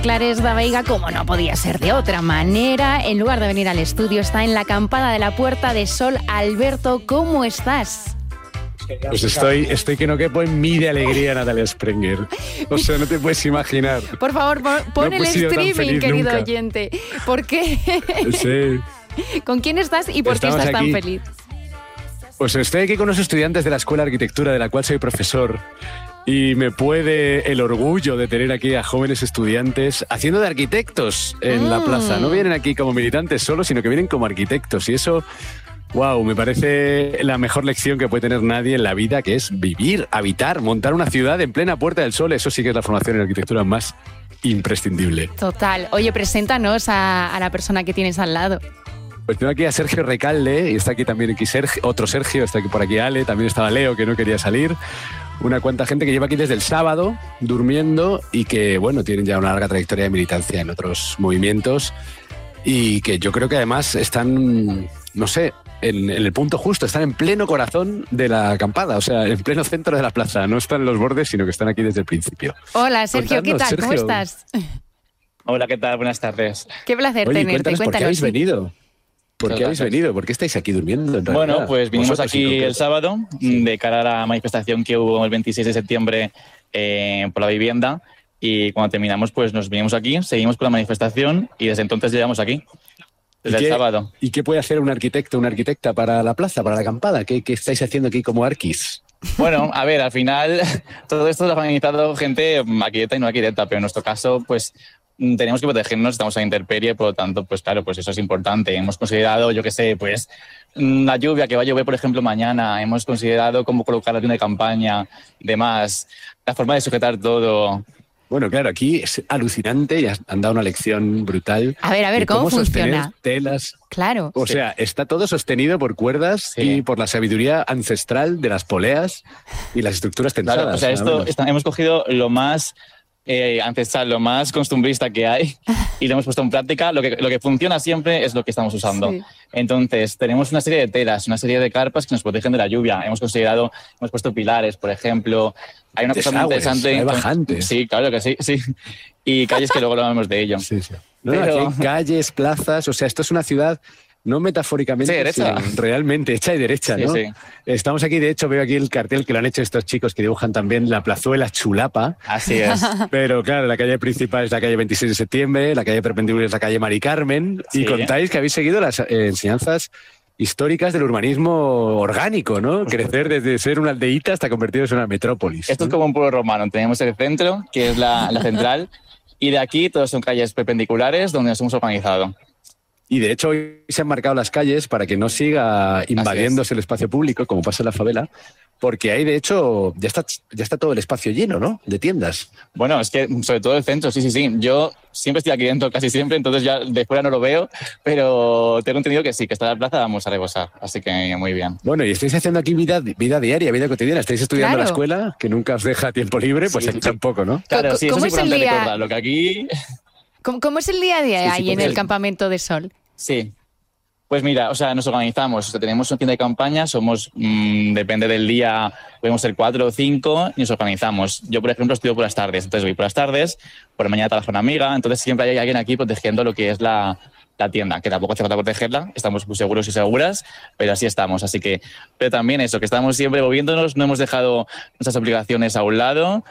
Clares da Veiga, como no podía ser de otra manera, en lugar de venir al estudio, está en la acampada de la Puerta de Sol. Alberto, ¿cómo estás? Pues estoy que no quepo en mí de alegría, Natalia Sprenger. O sea, no te puedes imaginar. Por favor, pon el streaming, querido nunca. oyente. ¿Por qué? Sí. ¿Con quién estás y por qué estás tan feliz? Pues estoy aquí con los estudiantes de la Escuela de Arquitectura, de la cual soy profesor. Y me puede el orgullo de tener aquí a jóvenes estudiantes haciendo de arquitectos en la plaza. No vienen aquí como militantes solo, sino que vienen como arquitectos. Y eso, wow, me parece la mejor lección que puede tener nadie en la vida, que es vivir, habitar, montar una ciudad en plena Puerta del Sol. Eso sí que es la formación en arquitectura más imprescindible. Total. Oye, preséntanos a la persona que tienes al lado. Pues tengo aquí a Sergio Recalde, y está aquí también otro Sergio, está aquí por aquí Ale, también estaba Leo, que no quería salir. Una cuanta gente que lleva aquí desde el sábado durmiendo y que, bueno, tienen ya una larga trayectoria de militancia en otros movimientos y que yo creo que además están, no sé, en el punto justo, están en pleno corazón de la acampada, o sea, en pleno centro de la plaza. No están en los bordes, sino que están aquí desde el principio. Hola, Sergio, ¿qué tal? Sergio. ¿Cómo estás? Hola, ¿qué tal? Buenas tardes. Qué placer tenerte. ¿Por qué habéis venido? ¿Por qué habéis venido? ¿Por qué estáis aquí durmiendo? Bueno, pues vinimos aquí el sábado de cara a la manifestación que hubo el 26 de septiembre por la vivienda y cuando terminamos pues nos vinimos aquí, seguimos con la manifestación y desde entonces llegamos aquí, desde el sábado. ¿Y qué puede hacer un arquitecto, una arquitecta para la plaza, para la acampada? ¿Qué estáis haciendo aquí como arquis? Bueno, a ver, al final todo esto lo ha organizado gente arquitecta y no arquitecta, pero en nuestro caso pues tenemos que protegernos, estamos a la intemperie, por lo tanto, pues claro, pues eso es importante. Hemos considerado, yo qué sé, pues la lluvia que va a llover, por ejemplo, mañana. Hemos considerado cómo colocar la tienda de campaña y demás, la forma de sujetar todo. Bueno, claro, aquí es alucinante y han dado una lección brutal. A ver, ¿cómo funciona? Telas. Claro. O sea, está todo sostenido por cuerdas y por la sabiduría ancestral de las poleas y las estructuras tensadas. Claro, o sea, hemos cogido lo más ancestral, lo más costumbrista que hay y lo hemos puesto en práctica. Lo que funciona siempre es lo que estamos usando. Sí. Entonces, tenemos una serie de telas, una serie de carpas que nos protegen de la lluvia. Hemos puesto pilares, por ejemplo. Hay una cosa muy interesante. Hay bajantes. Sí, claro que sí. Y calles que luego hablamos de ello. Sí. No, aquí hay calles, plazas, o sea, esto es una ciudad no metafóricamente, sino realmente hecha y derecha, ¿no? Sí. Estamos aquí, de hecho, veo aquí el cartel que lo han hecho estos chicos que dibujan también la plazuela Chulapa. Así es. Pero claro, la calle principal es la calle 26 de septiembre, la calle perpendicular es la calle Mari Carmen, y contáis que habéis seguido las enseñanzas históricas del urbanismo orgánico, ¿no? Crecer desde ser una aldeíta hasta convertirse en una metrópolis. Esto es como un pueblo romano. Tenemos el centro, que es la central, y de aquí todos son calles perpendiculares donde nos hemos organizado. Y de hecho hoy se han marcado las calles para que no siga invadiéndose el espacio público, como pasa en la favela, porque ahí de hecho ya está todo el espacio lleno, ¿no? De tiendas. Bueno, es que sobre todo el centro, sí. Yo siempre estoy aquí dentro, casi siempre, entonces ya de fuera no lo veo, pero tengo entendido que sí, que está la plaza vamos a rebosar, así que muy bien. Bueno, y estáis haciendo aquí vida diaria, vida cotidiana. Estáis estudiando en la escuela, que nunca os deja tiempo libre, pues aquí tampoco, ¿no? Claro, sí, eso es importante recordarlo, que aquí... ¿Cómo es el día a día ahí en el campamento de Sol? Sí, pues mira, o sea, nos organizamos, o sea, tenemos una tienda de campaña, somos, depende del día, podemos ser 4 o 5 y nos organizamos. Yo, por ejemplo, estudio por las tardes, entonces voy por las tardes, por la mañana trabajo una amiga, entonces siempre hay alguien aquí protegiendo lo que es la tienda, que tampoco hace falta protegerla, estamos muy seguros y seguras, pero así estamos. Así que, pero también eso, que estamos siempre moviéndonos, no hemos dejado nuestras obligaciones a un lado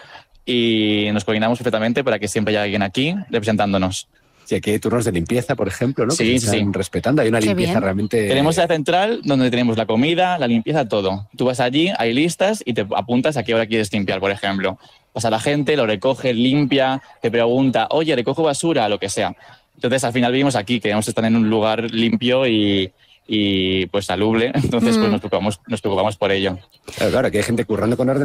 y nos coordinamos perfectamente para que siempre haya alguien aquí representándonos. Sí, aquí hay turnos de limpieza, por ejemplo, ¿no? Sí, que se están respetando. Hay una limpieza realmente... Tenemos la central donde tenemos la comida, la limpieza, todo. Tú vas allí, hay listas y te apuntas a qué hora quieres limpiar, por ejemplo. Pasa la gente, lo recoge, limpia, te pregunta, oye, recojo basura, lo que sea. Entonces, al final vivimos aquí, queremos estar en un lugar limpio y pues salubre. Entonces, pues nos preocupamos por ello. Claro, que hay gente currando con orden.